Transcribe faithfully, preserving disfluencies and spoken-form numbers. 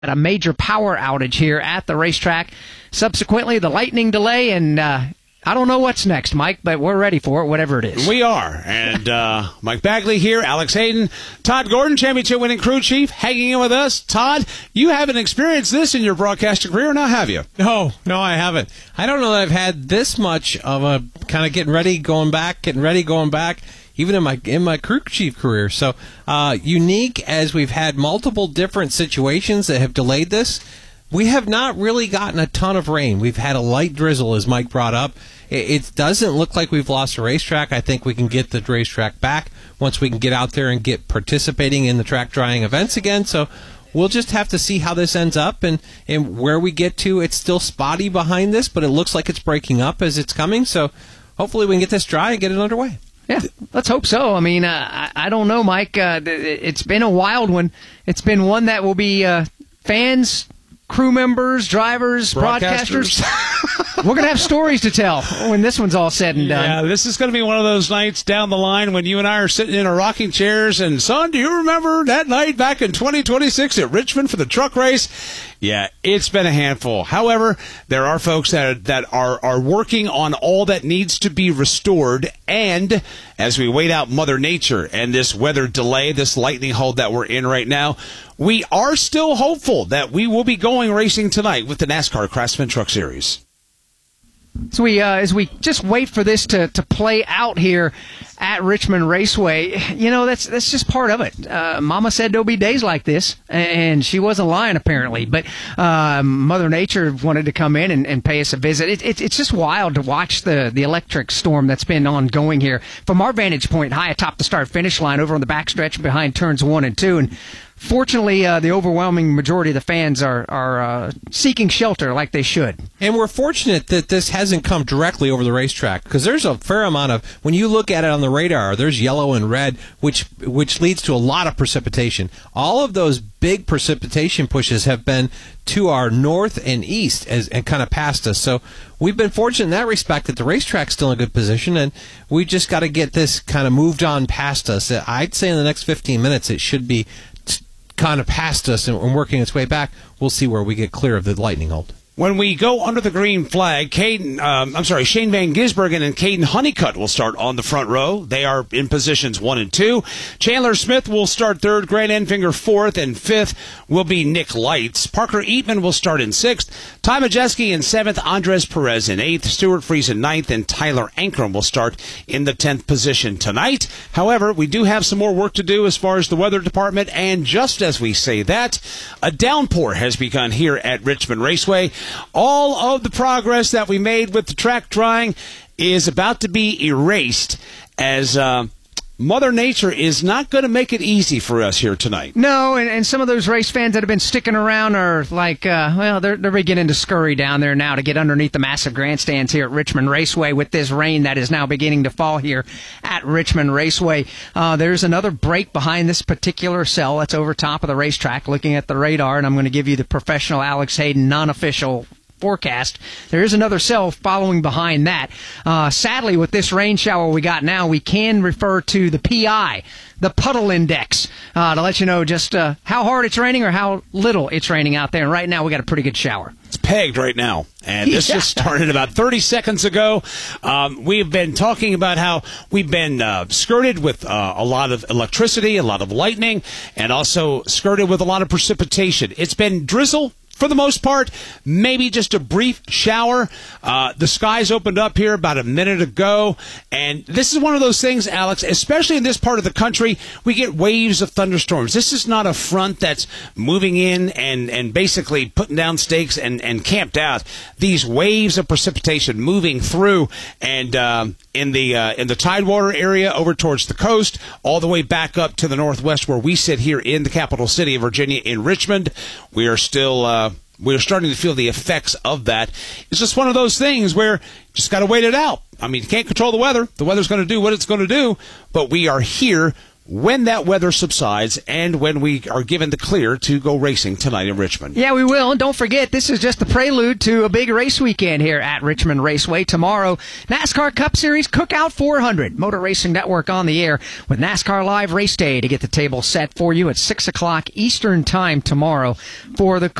a major power outage here at the racetrack. Subsequently, the lightning delay, and uh, I don't know what's next, Mike, but we're ready for it, whatever it is. We are. And uh, Mike Bagley here, Alex Hayden, Todd Gordon, championship-winning crew chief, hanging in with us. Todd, you haven't experienced this in your broadcasting career, now have you? No, no, I haven't. I don't know that I've had this much of a kind of getting ready, going back, getting ready, going back, even in my in my crew chief career. So uh, unique as we've had multiple different situations that have delayed this. We have not really gotten a ton of rain. We've had a light drizzle, as Mike brought up. It, it doesn't look like we've lost a racetrack. I think we can get the racetrack back once we can get out there and get participating in the track drying events again. So we'll just have to see how this ends up and, and where we get to. It's still spotty behind this, but it looks like it's breaking up as it's coming. So hopefully we can get this dry and get it underway. Yeah, let's hope so. I mean, uh, I, I don't know, Mike. Uh, it's been a wild one. It's been one that will be uh, fans, crew members, drivers, broadcasters. broadcasters. We're going to have stories to tell when this one's all said and done. Yeah, this is going to be one of those nights down the line when you and I are sitting in our rocking chairs and, son, do you remember that night back in twenty twenty-six at Richmond for the truck race? Yeah, it's been a handful. However, there are folks that that are, are working on all that needs to be restored. And as we wait out Mother Nature and this weather delay, this lightning hold that we're in right now, we are still hopeful that we will be going racing tonight with the NASCAR Craftsman Truck Series. So we, uh, as we just wait for this to, to play out here at Richmond Raceway, you know, that's that's just part of it. Uh, Mama said there'll be days like this, and she wasn't lying, apparently. But uh, Mother Nature wanted to come in and, and pay us a visit. It, it, it's just wild to watch the, the electric storm that's been ongoing here. From our vantage point, high atop the start-finish line, over on the backstretch behind turns one and two, and fortunately, uh, the overwhelming majority of the fans are, are uh, seeking shelter like they should. And we're fortunate that this hasn't come directly over the racetrack, because there's a fair amount of, when you look at it on the radar, there's yellow and red, which which leads to a lot of precipitation. All of those big precipitation pushes have been to our north and east as, and kind of past us. So we've been fortunate in that respect that the racetrack's still in a good position, and we just got to get this kind of moved on past us. I'd say in the next fifteen minutes it should be kind of past us and working its way back. We'll see where we get clear of the lightning hold. When we go under the green flag, Caden, um, I'm sorry, Shane Van Gisbergen and Caden Honeycutt will start on the front row. They are in positions one and two. Chandler Smith will start third. Grant Enfinger fourth, and fifth will be Nick Lights. Parker Eatman will start in sixth. Ty Majeski in seventh. Andres Perez in eighth. Stuart Fries in ninth, and Tyler Ankrum will start in the tenth position tonight. However, we do have some more work to do as far as the weather department, and just as we say that, a downpour has begun here at Richmond Raceway. All of the progress that we made with the track drying is about to be erased as uh, Mother Nature is not going to make it easy for us here tonight. No, and, and some of those race fans that have been sticking around are like, uh, well, they're, they're beginning to scurry down there now to get underneath the massive grandstands here at Richmond Raceway with this rain that is now beginning to fall here at Richmond Raceway. Uh, there's another break behind this particular cell that's over top of the racetrack, looking at the radar, and I'm going to give you the professional Alex Hayden non-official forecast. There is another cell following behind that. Uh, sadly, with this rain shower we got now, we can refer to the P I, the puddle index, uh, to let you know just uh, how hard it's raining or how little it's raining out there. And right now we got a pretty good shower. It's pegged right now, and this yeah. just started about thirty seconds ago. Um, we've been talking about how we've been uh, skirted with uh, a lot of electricity, a lot of lightning, and also skirted with a lot of precipitation. It's been drizzle for the most part, maybe just a brief shower. Uh, the skies opened up here about a minute ago, and this is one of those things, Alex, especially in this part of the country, we get waves of thunderstorms. This is not a front that's moving in and, and basically putting down stakes and, and camped out. These waves of precipitation moving through, and um, in the uh, in the Tidewater area over towards the coast, all the way back up to the northwest where we sit here in the capital city of Virginia in Richmond. We are still uh, we're starting to feel the effects of that. It's just one of those things where you just got to wait it out. I mean, you can't control the weather. The weather's going to do what it's going to do, but we are here when that weather subsides and when we are given the clear to go racing tonight in Richmond. Yeah, we will. And don't forget, this is just the prelude to a big race weekend here at Richmond Raceway. Tomorrow, NASCAR Cup Series Cookout four hundred. Motor Racing Network on the air with NASCAR Live Race Day to get the table set for you at six o'clock Eastern Time tomorrow for the